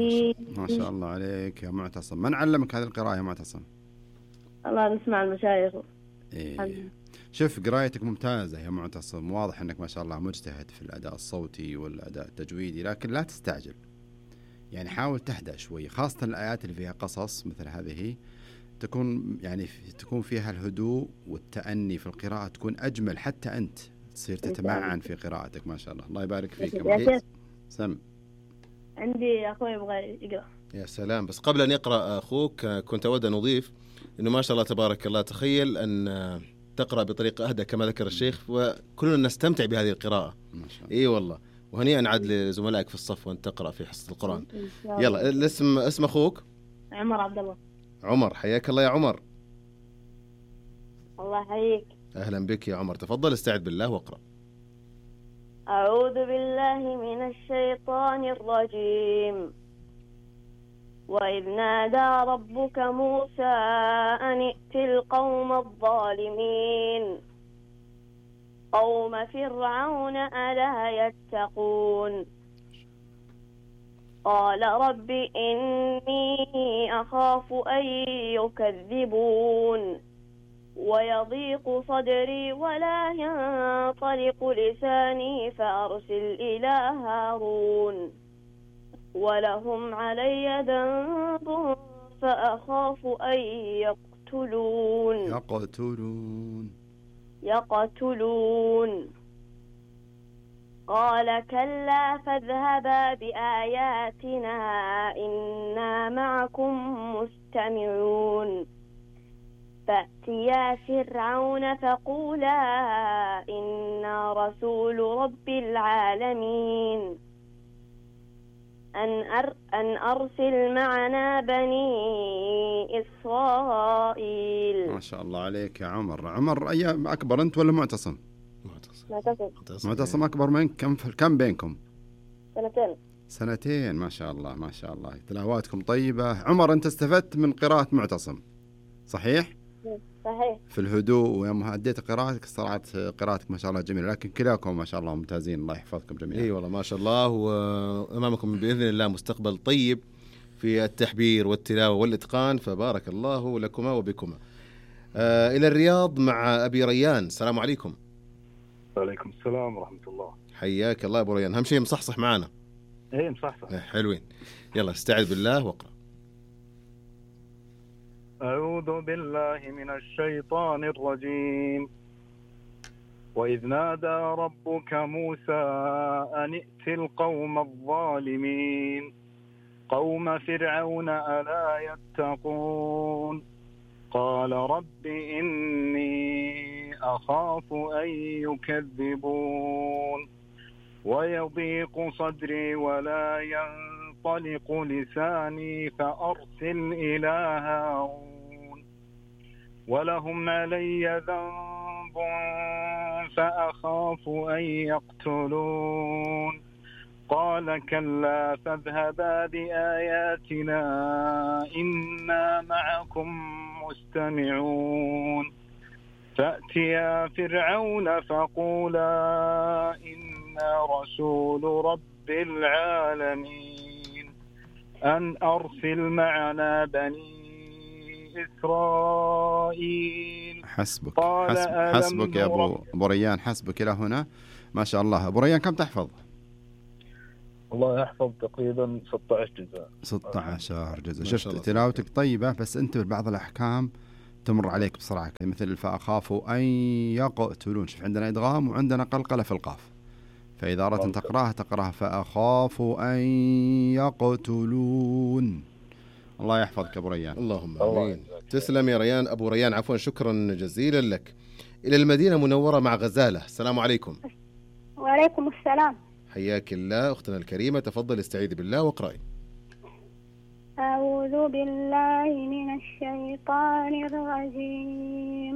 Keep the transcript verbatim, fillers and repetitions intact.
الرجيم. ما شاء الله عليك يا معتصم. من علمك هذه القراءة يا معتصم؟ الله نسمع المشايخ. إيه. شوف قرايتك ممتازة يا معتصم، واضح أنك ما شاء الله مجتهد في الأداء الصوتي والأداء التجويدي، لكن لا تستعجل، يعني حاول تهدأ شوي، خاصة الآيات اللي فيها قصص مثل هذه تكون يعني تكون فيها الهدوء والتأني في القراءة، تكون أجمل، حتى أنت تصير تتمعن في قراءتك. ما شاء الله، الله يبارك فيك يا معتصم. سم. عندي أخوي يبغى يقرأ. يا سلام، بس قبل أن يقرأ أخوك كنت أود أن أضيف إنه ما شاء الله تبارك الله، تخيل أن تقرأ بطريقة أهدى كما ذكر الشيخ، وكلنا نستمتع بهذه القراءة. ما شاء الله. إيه والله، وهنيئا عاد لزملائك في الصف وأنت تقرأ في حصة القرآن. يلا الاسم، اسم أخوك؟ عمر عبد الله. عمر، حياك الله يا عمر. الله يحييك. أهلا بك يا عمر، تفضل استعد بالله واقرأ. أعوذ بالله من الشيطان الرجيم. وإذ نادى ربك موسى أن ائت القوم الظالمين قوم فرعون ألا يتقون قال رب إني أخاف أن يكذبون ويضيق صدري ولا ينطلق لساني فأرسل إلى هارون ولهم علي ذنب فأخاف أن يقتلون يقتلون يقتلون قال كلا فاذهبا بآياتنا إنا معكم مستمعون فأتيا فرعون فقولا إنا رسول رب العالمين أن, أر أن أرسل معنا بني إسرائيل. ما شاء الله عليك يا عمر. عمر أيام أكبر أنت ولا معتصم؟ معتصم. معتصم أكبر منك. كم كم بينكم؟ سنتين. سنتين. ما شاء الله ما شاء الله، تلاواتكم طيبة. عمر أنت استفدت من قراءة معتصم صحيح؟ صحيح. في الهدوء، ويوم هديت قراءتك صراحة قراءتك ما شاء الله جميلة، لكن كلاكم ما شاء الله ممتازين، الله يحفظكم جميعا. اي والله ما شاء الله، وامامكم باذن الله مستقبل طيب في التحبير والتلاوه والاتقان، فبارك الله لكما وبكما. آه الى الرياض مع ابي ريان. السلام عليكم. وعليكم السلام ورحمه الله. حياك الله ابو ريان، اهم شيء مصحصح معنا. ايه مصحصح. حلوين. يلا استعذ بالله واقرأ. أعوذ بالله من الشيطان الرجيم. وإذ نادى ربك موسى أن ائت القوم الظالمين قوم فرعون ألا يتقون قال رب إني أخاف أن يكذبون ويضيق صدري ولا ينطلق لساني فأرسل إلى هارون ولهم علي ذنب فأخاف أن يقتلون قال كلا فاذهبا بآياتنا إنا معكم مستمعون فأتيا فرعون فقولا إنا رسول رب العالمين أن أرسل معنا بني إسرائيل. حسبك حسب حسبك يا أبو, أبو ريان، حسبك إلى هنا. ما شاء الله. أبو ريان كم تحفظ؟ والله يحفظ تقريبا ستة عشر جزء. ستة عشر جزء. شفت تلاوتك طيبة، بس أنت بعض الأحكام تمر عليك بسرعة، مثل فأخاف أن يقتلون. شوف عندنا إدغام وعندنا قلقلة في القاف، فإذا أردت أن تقرأها تقرأها فأخاف أن يقتلون. الله يحفظك أبو ريان. اللهم آمين. تسلم يا ريان. أبو ريان عفوا، شكرا جزيلا لك. إلى المدينة منورة مع غزالة. السلام عليكم. وعليكم السلام. حياك الله أختنا الكريمة، تفضل استعيذي بالله واقرأي. أعوذ بالله من الشيطان الرجيم.